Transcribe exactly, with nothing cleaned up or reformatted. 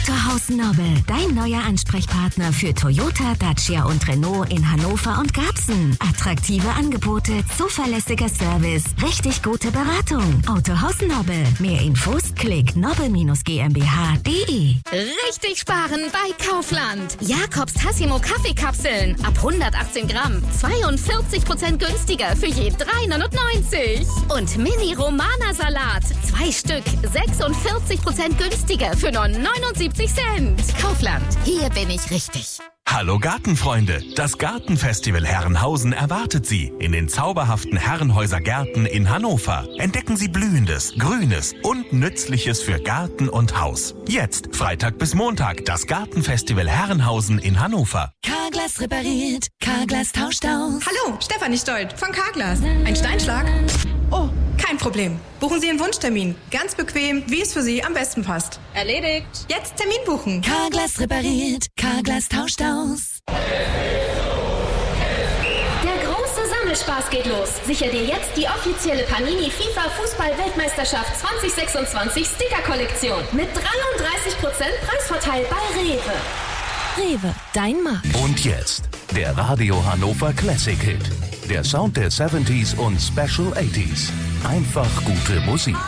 Autohaus Nobbe, dein neuer Ansprechpartner für Toyota, Dacia und Renault in Hannover und Garbsen. Attraktive Angebote, zuverlässiger Service, richtig gute Beratung. Autohaus Nobbe. Mehr Infos klick nobbe GmbH punkt de. Richtig sparen bei Kaufland. Jakobs Tassimo Kaffeekapseln ab hundertachtzehn Gramm. zweiundvierzig Prozent günstiger für je drei neunundneunzig. Und Mini Romana Salat. Zwei Stück. sechsundvierzig Prozent günstiger für nur neunundsiebzig Cent. Kaufland. Hier bin ich richtig. Hallo Gartenfreunde, das Gartenfestival Herrenhausen erwartet Sie in den zauberhaften Herrenhäuser Gärten in Hannover. Entdecken Sie Blühendes, Grünes und Nützliches für Garten und Haus. Jetzt, Freitag bis Montag, das Gartenfestival Herrenhausen in Hannover. Carglass repariert, Carglass tauscht aus. Hallo, Stefanie Stolt von Carglass. Ein Steinschlag? Oh, kein Problem. Buchen Sie Ihren Wunschtermin. Ganz bequem, wie es für Sie am besten passt. Erledigt. Jetzt Termin buchen. Carglass repariert, Carglass tauscht aus. Der große Sammelspaß geht los. Sicher dir jetzt die offizielle Panini FIFA Fußball-Weltmeisterschaft zwanzig sechsundzwanzig Sticker-Kollektion mit dreiunddreißig Prozent Preisvorteil bei Rewe. Rewe, dein Markt. Und jetzt der Radio Hannover Classic Hit. Der Sound der siebziger und Special achtziger. Einfach gute Musik.